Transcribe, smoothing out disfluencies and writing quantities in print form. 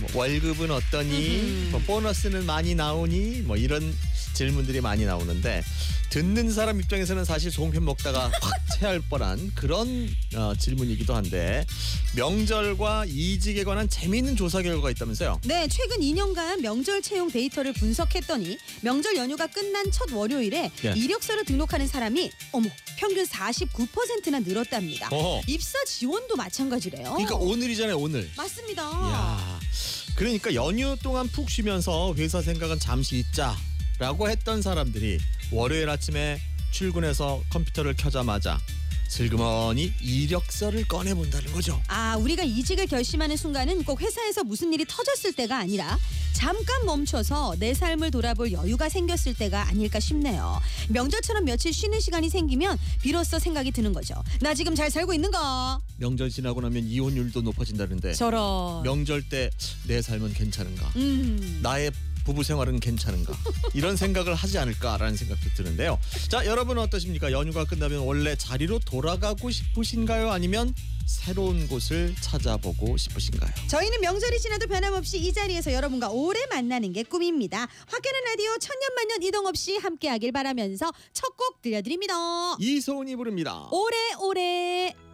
월급은 어떠니? 뭐 보너스는 많이 나오니? 뭐 이런 질문들이 많이 나오는데 듣는 사람 입장에서는 사실 송편 먹다가 확 체할 뻔한 그런 질문이기도 한데 명절과 이직에 관한 재미있는 조사 결과가 있다면서요? 네, 최근 2년간 명절 채용 데이터를 분석했더니 명절 연휴가 끝난 첫 월요일에 예. 이력서를 등록하는 사람이 평균 49%나 늘었답니다. 어허. 입사 지원도 마찬가지래요. 그러니까 오늘이잖아요, 오늘. 맞습니다. 야, 그러니까 연휴 동안 푹 쉬면서 회사 생각은 잠시 잊자라고 했던 사람들이 월요일 아침에 출근해서 컴퓨터를 켜자마자 슬그머니 이력서를 꺼내본다는 거죠. 우리가 이직을 결심하는 순간은 꼭 회사에서 무슨 일이 터졌을 때가 아니라 잠깐 멈춰서 내 삶을 돌아볼 여유가 생겼을 때가 아닐까 싶네요. 명절처럼 며칠 쉬는 시간이 생기면 비로소 생각이 드는 거죠. 나 지금 잘 살고 있는가? 명절 지나고 나면 이혼율도 높아진다는데 저런. 명절 때 내 삶은 괜찮은가? 나의 부부 생활은 괜찮은가? 이런 생각을 하지 않을까라는 생각도 드는데요. 자, 여러분은 어떠십니까? 연휴가 끝나면 원래 자리로 돌아가고 싶으신가요? 아니면 새로운 곳을 찾아보고 싶으신가요? 저희는 명절이 지나도 변함없이 이 자리에서 여러분과 오래 만나는 게 꿈입니다. 화께는 라디오 천년만년 이동 없이 함께하길 바라면서 첫 곡 들려드립니다. 이소은이 부릅니다. 오래오래.